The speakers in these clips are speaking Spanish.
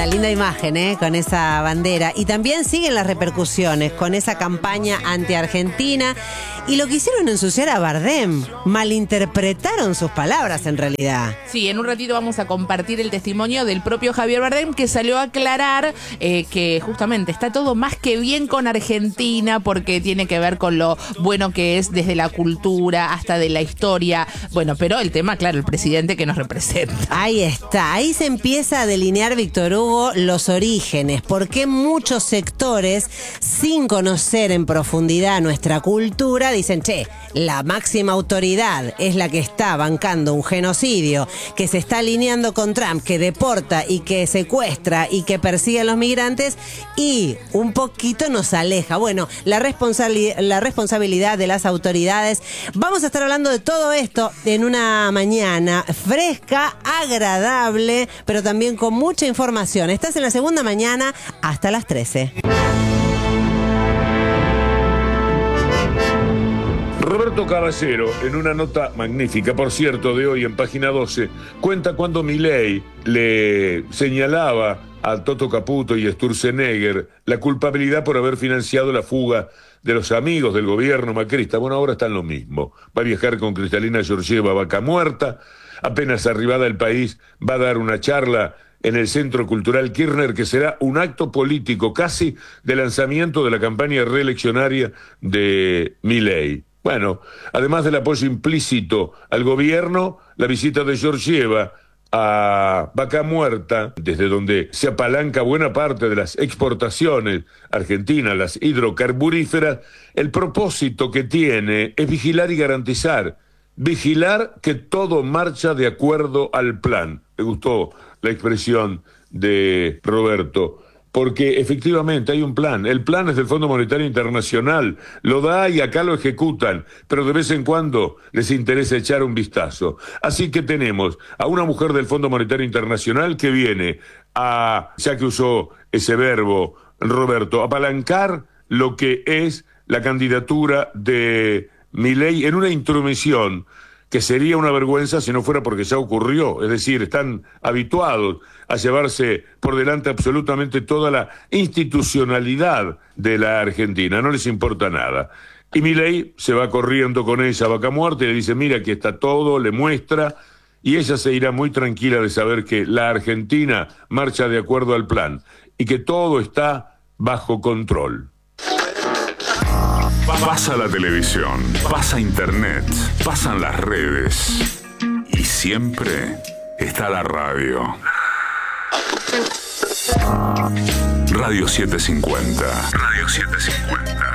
linda imagen, con esa bandera. Y también siguen las repercusiones con esa campaña anti-argentina. Y lo quisieron ensuciar a Bardem. Malinterpretaron sus palabras en realidad. Sí, en un ratito vamos a compartir el testimonio del propio Javier Bardem, que salió a aclarar que justamente está todo más que bien con Argentina, porque tiene que ver con lo bueno que es desde la cultura hasta de la historia. Bueno, pero el tema, claro, el presidente que nos representa. Ahí está, ahí se empieza a delinear, Víctor Hugo, los orígenes. ¿Por qué muchos sectores, sin conocer en profundidad nuestra cultura, dicen, che, la máxima autoridad es la que está bancando un genocidio, que se está alineando con Trump, que deporta y que secuestra y que persigue a los migrantes, y un poquito nos aleja? Bueno, la responsabilidad de las autoridades. Vamos a estar hablando de todo esto en una mañana fresca, agradable, pero también con mucha información. Estás en la segunda mañana hasta las 13. Roberto Caballero, en una nota magnífica, por cierto, de hoy en página 12, cuenta cuando Milei le señalaba a Toto Caputo y Sturzenegger la culpabilidad por haber financiado la fuga de los amigos del gobierno macrista. Bueno, ahora está en lo mismo. Va a viajar con Cristalina Georgieva a Vaca Muerta. Apenas arribada al país, va a dar una charla en el Centro Cultural Kirchner, que será un acto político casi de lanzamiento de la campaña reeleccionaria de Milei. Bueno, además del apoyo implícito al gobierno, la visita de Georgieva a Vaca Muerta, desde donde se apalanca buena parte de las exportaciones argentinas, las hidrocarburíferas, el propósito que tiene es vigilar y garantizar, vigilar que todo marcha de acuerdo al plan. Me gustó la expresión de Roberto, porque efectivamente hay un plan. El plan es del Fondo Monetario Internacional, lo da y acá lo ejecutan, pero de vez en cuando les interesa echar un vistazo. Así que tenemos a una mujer del Fondo Monetario Internacional que viene a, ya que usó ese verbo, Roberto, apalancar lo que es la candidatura de Milei en una intromisión que sería una vergüenza si no fuera porque ya ocurrió. Es decir, están habituados a llevarse por delante absolutamente toda la institucionalidad de la Argentina, no les importa nada. Y Milei se va corriendo con ella a Vaca Muerta y le dice, mira, aquí está todo, le muestra, y ella se irá muy tranquila de saber que la Argentina marcha de acuerdo al plan y que todo está bajo control. Pasa la televisión, pasa internet, pasan las redes y siempre está la radio. Radio 750. Radio 750.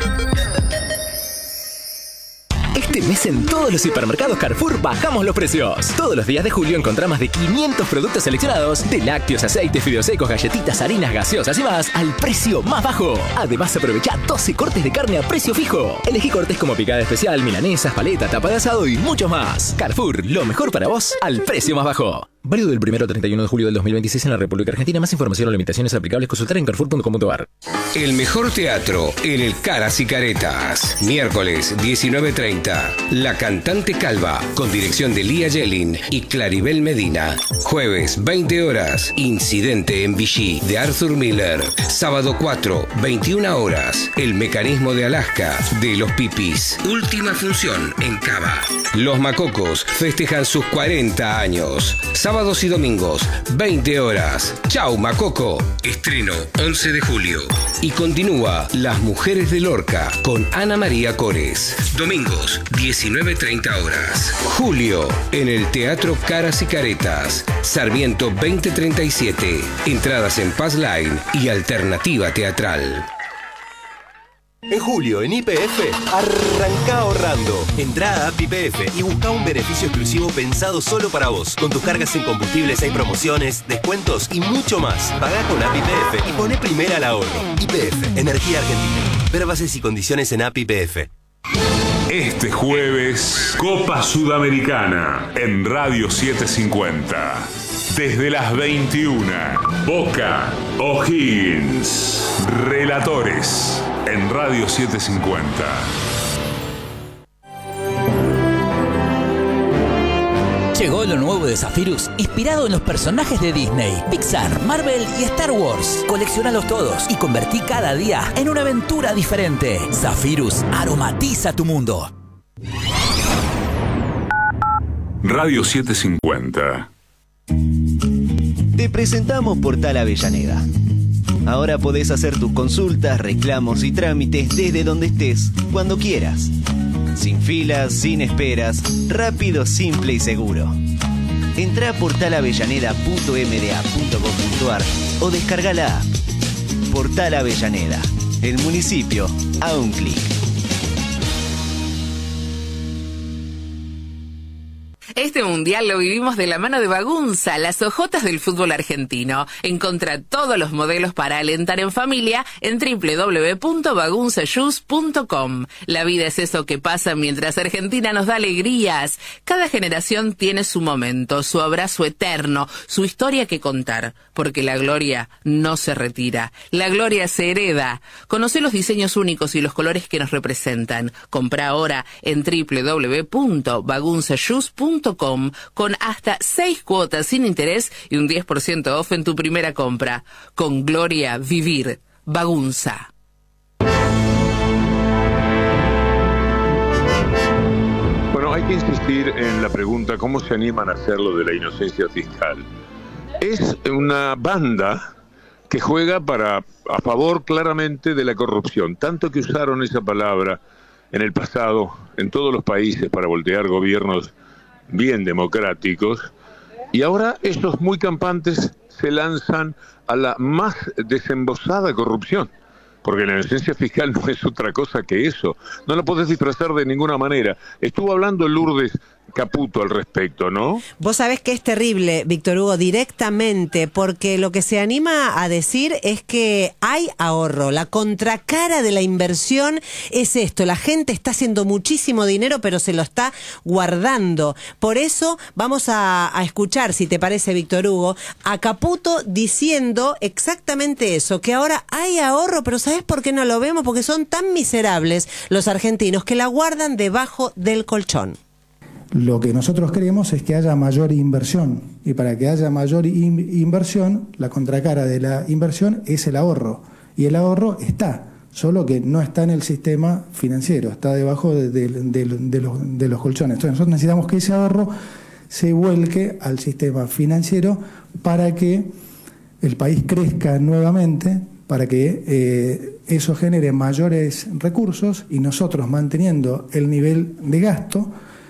Este mes en todos los hipermercados Carrefour bajamos los precios. Todos los días de julio encontrá más de 500 productos seleccionados, de lácteos, aceites, fideos secos, galletitas, harinas, gaseosas y más, al precio más bajo. Además, aprovecha 12 cortes de carne a precio fijo. Elegí cortes como picada especial, milanesas, paleta, tapa de asado y mucho más. Carrefour, lo mejor para vos, al precio más bajo. Válido del 1 al 31 de julio del 2026 en la República Argentina. Más información o limitaciones aplicables consultar en carrefour.com.ar. El mejor teatro en el Caras y Caretas. Miércoles 19:30. La Cantante Calva, con dirección de Lía Yelin y Claribel Medina. Jueves 20 horas. Incidente en Vichy de Arthur Miller. Sábado 4, 21 horas. El Mecanismo de Alaska de Los Pipis. Última función en Cava. Los Macocos festejan sus 40 años. Sábados y domingos, 20 horas. Chau, Macoco. Estreno 11 de julio. Y continúa Las Mujeres de Lorca con Ana María Cores. Domingos, 19:30 horas. Julio, en el Teatro Caras y Caretas. Sarmiento 2037. Entradas en Paz Line y Alternativa Teatral. En julio, en YPF, arranca ahorrando. Entrá a App YPF y busca un beneficio exclusivo pensado solo para vos. Con tus cargas en combustibles hay promociones, descuentos y mucho más. Pagá con App YPF y poné primera al ahorro. YPF, Energía Argentina. Ver bases y condiciones en App YPF. Este jueves, Copa Sudamericana en Radio 750. Desde las 21, Boca, O'Higgins, Relatores en Radio 750. Llegó lo nuevo de Zephyrus, inspirado en los personajes de Disney, Pixar, Marvel y Star Wars. Coleccionalos todos y convertí cada día en una aventura diferente. Zephyrus aromatiza tu mundo. Radio 750. Te presentamos Portal Avellaneda. Ahora podés hacer tus consultas, reclamos y trámites desde donde estés, cuando quieras. Sin filas, sin esperas, rápido, simple y seguro. Entrá a portalavellaneda.mda.gov.ar o descarga la app. Portal Avellaneda, el municipio a un clic. Este mundial lo vivimos de la mano de Bagunza, las hojotas del fútbol argentino. Encontrá todos los modelos para alentar en familia en www.bagunzashoes.com. La vida es eso que pasa mientras Argentina nos da alegrías. Cada generación tiene su momento, su abrazo eterno, su historia que contar, porque la gloria no se retira. La gloria se hereda. Conocé los diseños únicos y los colores que nos representan. Comprá ahora en www.bagunzashoes.com con hasta 6 cuotas sin interés y un 10% off en tu primera compra. Con gloria, vivir. Bagunza. Bueno, hay que insistir en la pregunta, ¿cómo se animan a hacer lo de la inocencia fiscal? Es una banda que juega a favor claramente de la corrupción, tanto que usaron esa palabra en el pasado en todos los países para voltear gobiernos bien democráticos, y ahora estos muy campantes se lanzan a la más desembosada corrupción, porque la inocencia fiscal no es otra cosa que eso, no la podés disfrazar de ninguna manera. Estuvo hablando Lourdes Caputo al respecto, ¿no? Vos sabés que es terrible, Víctor Hugo, directamente, porque lo que se anima a decir es que hay ahorro. La contracara de la inversión es esto: la gente está haciendo muchísimo dinero, pero se lo está guardando. Por eso vamos a escuchar, si te parece, Víctor Hugo, a Caputo diciendo exactamente eso, que ahora hay ahorro, pero ¿sabés por qué no lo vemos? Porque son tan miserables los argentinos que la guardan debajo del colchón. Lo que nosotros queremos es que haya mayor inversión, y para que haya mayor inversión, la contracara de la inversión es el ahorro, y el ahorro está, solo que no está en el sistema financiero, está debajo de los colchones. Entonces nosotros necesitamos que ese ahorro se vuelque al sistema financiero para que el país crezca nuevamente, para que eso genere mayores recursos, y nosotros manteniendo el nivel de gasto,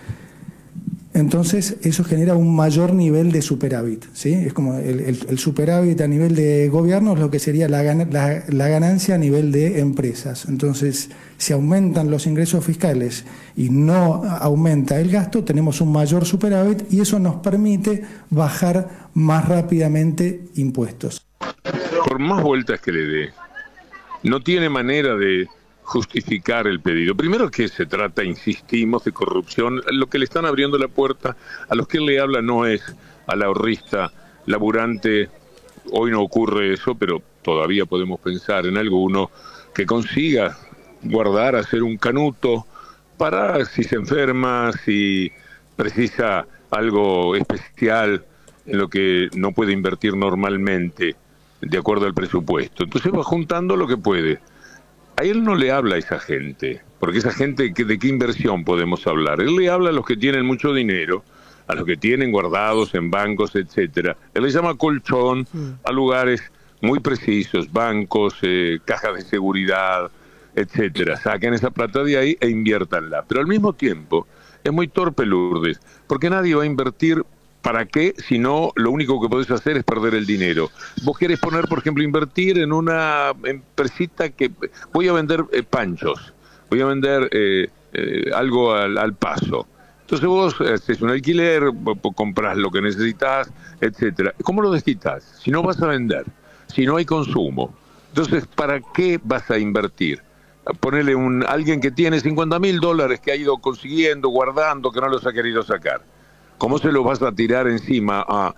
entonces eso genera un mayor nivel de superávit, ¿sí? Es como el superávit a nivel de gobierno es lo que sería la ganancia a nivel de empresas. Entonces, si aumentan los ingresos fiscales y no aumenta el gasto, tenemos un mayor superávit, y eso nos permite bajar más rápidamente impuestos. Por más vueltas que le dé, no tiene manera de justificar el pedido. Primero, que se trata, insistimos, de corrupción. Lo que le están abriendo la puerta a los que él le habla no es al ahorrista laburante. Hoy no ocurre eso, pero todavía podemos pensar en alguno que consiga guardar, hacer un canuto para, si se enferma, si precisa algo especial en lo que no puede invertir normalmente de acuerdo al presupuesto. Entonces va juntando lo que puede. A él no le habla a esa gente, porque esa gente, ¿de qué inversión podemos hablar? Él le habla a los que tienen mucho dinero, a los que tienen guardados en bancos, etcétera. Él le llama colchón a lugares muy precisos, bancos, cajas de seguridad, etcétera. Saquen esa plata de ahí e inviértanla. Pero al mismo tiempo es muy torpe Lourdes, porque nadie va a invertir. ¿Para qué? Si no, lo único que podés hacer es perder el dinero. Vos querés poner, por ejemplo, invertir en una empresita que... Voy a vender panchos, voy a vender algo al paso. Entonces vos haces un alquiler, compras lo que necesitas, etcétera. ¿Cómo lo desquitas? Si no vas a vender, si no hay consumo. Entonces, ¿para qué vas a invertir? Ponerle alguien que tiene $50.000 que ha ido consiguiendo, guardando, que no los ha querido sacar. ¿Cómo se lo vas a tirar encima a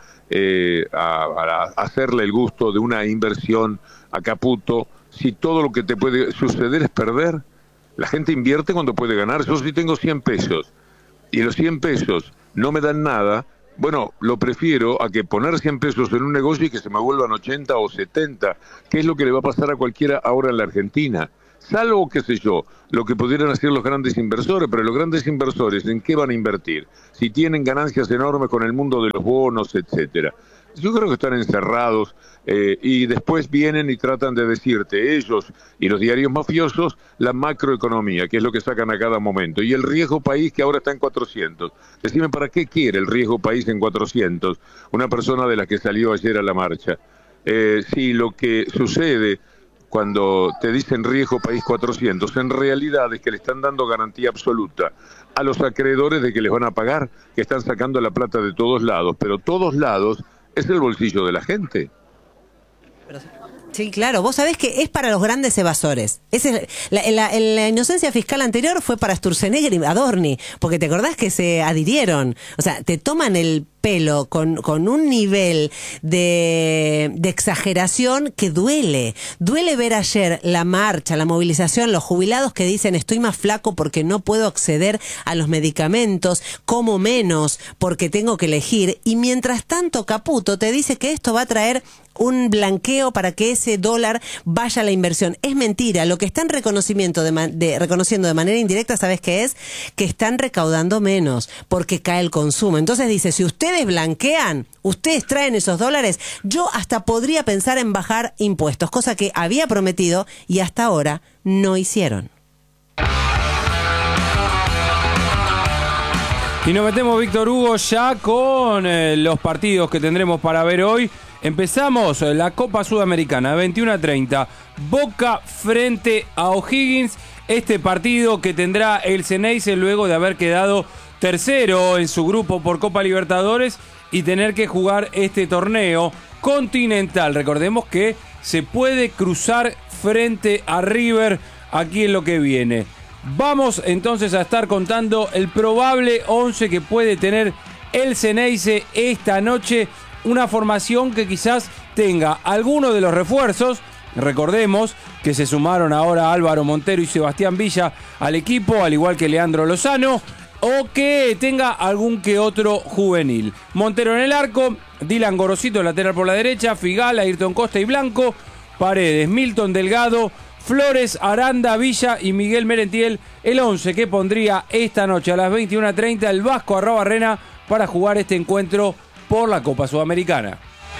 hacerle el gusto de una inversión a Caputo si todo lo que te puede suceder es perder? La gente invierte cuando puede ganar. Yo si tengo 100 pesos y los 100 pesos no me dan nada, Bueno, lo prefiero a que poner 100 pesos en un negocio y que se me vuelvan 80 o 70, que es lo que le va a pasar a cualquiera ahora en la Argentina. Salvo, qué sé yo, lo que pudieran hacer los grandes inversores, pero los grandes inversores, ¿en qué van a invertir? Si tienen ganancias enormes con el mundo de los bonos, etcétera. Yo creo que están encerrados y después vienen y tratan de decirte ellos y los diarios mafiosos la macroeconomía, que es lo que sacan a cada momento, y el riesgo país que ahora está en 400. Decime, ¿para qué quiere el riesgo país en 400? Una persona de la que salió ayer a la marcha. Si lo que sucede cuando te dicen riesgo país 400, en realidad es que le están dando garantía absoluta a los acreedores de que les van a pagar, que están sacando la plata de todos lados, pero todos lados es el bolsillo de la gente. Sí, claro. Vos sabés que es para los grandes evasores. La inocencia fiscal anterior fue para Sturzenegger y Adorni, porque te acordás que se adhirieron. O sea, te toman el pelo con un nivel de exageración que duele. Duele ver ayer la marcha, la movilización, los jubilados que dicen estoy más flaco porque no puedo acceder a los medicamentos, como menos porque tengo que elegir. Y mientras tanto Caputo te dice que esto va a traer un blanqueo para que ese dólar vaya a la inversión. Es mentira. Lo que están reconociendo de manera indirecta, ¿sabes qué es? Que están recaudando menos porque cae el consumo. Entonces dice, si ustedes blanquean, ustedes traen esos dólares, yo hasta podría pensar en bajar impuestos, cosa que había prometido y hasta ahora no hicieron. Y nos metemos, Víctor Hugo, ya con los partidos que tendremos para ver hoy. Empezamos la Copa Sudamericana, 21:30. Boca frente a O'Higgins. Este partido que tendrá el Ceneice luego de haber quedado tercero en su grupo por Copa Libertadores y tener que jugar este torneo continental. Recordemos que se puede cruzar frente a River aquí en lo que viene. Vamos entonces a estar contando el probable 11 que puede tener el Ceneice esta noche. Una formación que quizás tenga alguno de los refuerzos. Recordemos que se sumaron ahora Álvaro Montero y Sebastián Villa al equipo, al igual que Leandro Lozano, o que tenga algún que otro juvenil. Montero en el arco, Dylan Gorosito lateral por la derecha, Figal, Ayrton Costa y Blanco, Paredes, Milton Delgado, Flores, Aranda, Villa y Miguel Merentiel, el 11 que pondría esta noche a las 21:30 el Vasco Arrobarrena para jugar este encuentro por la Copa Sudamericana.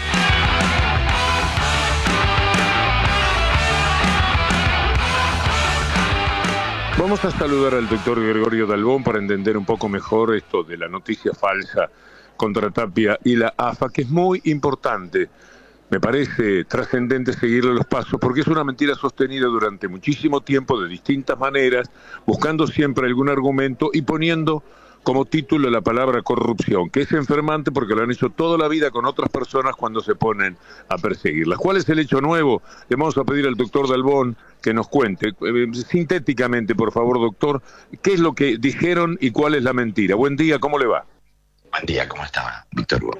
Vamos a saludar al doctor Gregorio Dalbón para entender un poco mejor esto de la noticia falsa contra Tapia y la AFA, que es muy importante. Me parece trascendente seguirle los pasos porque es una mentira sostenida durante muchísimo tiempo de distintas maneras, buscando siempre algún argumento y poniendo como título la palabra corrupción, que es enfermante porque lo han hecho toda la vida con otras personas cuando se ponen a perseguirlas. ¿Cuál es el hecho nuevo? Le vamos a pedir al doctor Dalbón que nos cuente, sintéticamente, por favor, doctor, qué es lo que dijeron y cuál es la mentira. Buen día, ¿cómo le va? Buen día, ¿cómo está, Víctor Hugo?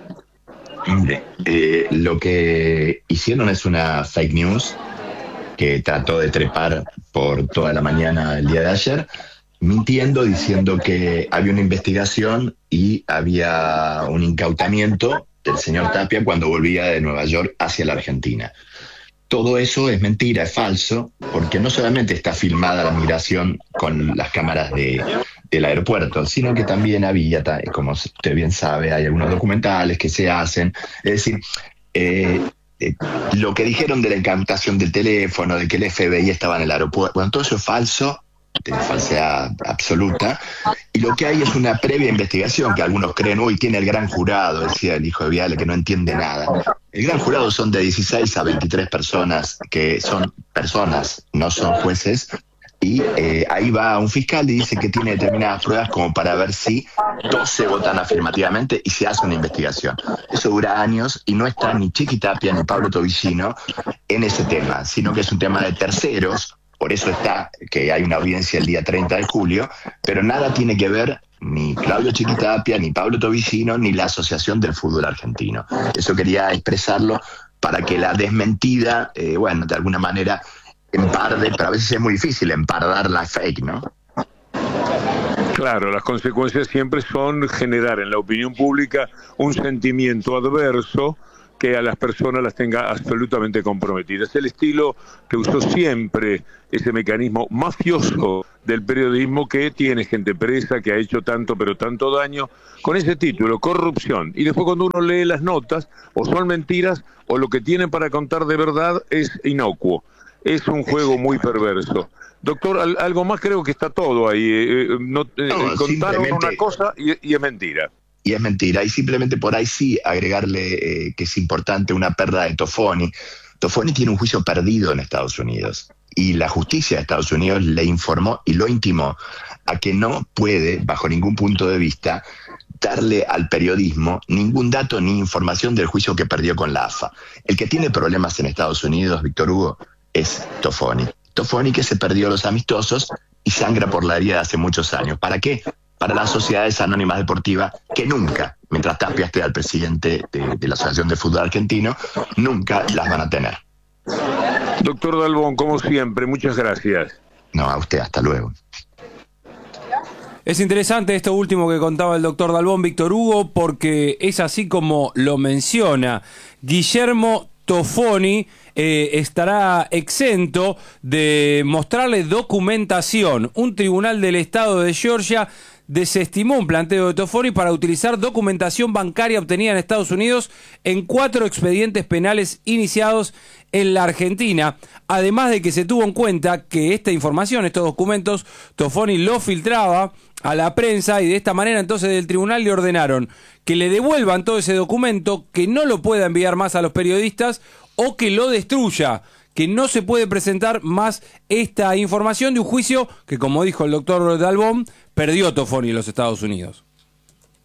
Lo que hicieron es una fake news que trató de trepar por toda la mañana el día de ayer, mintiendo, diciendo que había una investigación y había un incautamiento del señor Tapia cuando volvía de Nueva York hacia la Argentina. Todo eso es mentira, es falso, porque no solamente está filmada la migración con las cámaras del aeropuerto, sino que también había, como usted bien sabe, hay algunos documentales que se hacen. Es decir, lo que dijeron de la incautación del teléfono, de que el FBI estaba en el aeropuerto, bueno, todo eso es falso, de falsedad absoluta, y lo que hay es una previa investigación que algunos creen, uy, tiene el gran jurado, decía el hijo de Viale, que no entiende nada. El gran jurado son de 16 a 23 personas, que son personas, no son jueces, y ahí va un fiscal y dice que tiene determinadas pruebas como para ver si 12 votan afirmativamente y se hace una investigación. Eso dura años y no está ni Chiqui Tapia ni Pablo Tobillino en ese tema, sino que es un tema de terceros. Por eso está que hay una audiencia el día 30 de julio, pero nada tiene que ver ni Claudio Chiquitapia, ni Pablo Tobillino, ni la Asociación del Fútbol Argentino. Eso quería expresarlo para que la desmentida, bueno, de alguna manera emparde, pero a veces es muy difícil empardar la fake, ¿no? Claro, las consecuencias siempre son generar en la opinión pública un sentimiento adverso que a las personas las tenga absolutamente comprometidas. Es el estilo que usó siempre ese mecanismo mafioso del periodismo que tiene gente presa, que ha hecho tanto pero tanto daño, con ese título, corrupción. Y después cuando uno lee las notas, o son mentiras, o lo que tienen para contar de verdad es inocuo. Es un juego muy perverso. Doctor, algo más, creo que está todo ahí. Contaron una cosa y es mentira. Y es mentira. Y simplemente por ahí sí agregarle que es importante una perla de Toffoni. Toffoni tiene un juicio perdido en Estados Unidos. Y la justicia de Estados Unidos le informó y lo intimó a que no puede, bajo ningún punto de vista, darle al periodismo ningún dato ni información del juicio que perdió con la AFA. El que tiene problemas en Estados Unidos, Víctor Hugo, es Toffoni. Toffoni que se perdió los amistosos y sangra por la herida de hace muchos años. ¿Para qué? Para las sociedades anónimas deportivas que nunca, mientras Tapia esté al presidente de la Asociación de Fútbol Argentino, nunca las van a tener. Doctor Dalbón, como siempre, muchas gracias. No, a usted, hasta luego. Es interesante esto último que contaba el doctor Dalbón, Víctor Hugo, porque es así como lo menciona. Guillermo Toffoni estará exento de mostrarle documentación. Un tribunal del estado de Georgia desestimó un planteo de Toffoni para utilizar documentación bancaria obtenida en Estados Unidos en 4 expedientes penales iniciados en la Argentina, además de que se tuvo en cuenta que esta información, estos documentos, Toffoni lo filtraba a la prensa y de esta manera entonces del tribunal le ordenaron que le devuelvan todo ese documento, que no lo pueda enviar más a los periodistas o que lo destruya, que no se puede presentar más esta información de un juicio que, como dijo el doctor Dalbón, perdió Toffoni en los Estados Unidos.